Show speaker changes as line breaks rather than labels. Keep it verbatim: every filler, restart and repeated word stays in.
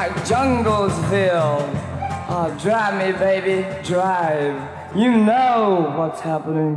like Junglesville. Oh, drive me, baby, drive. You know what's happening.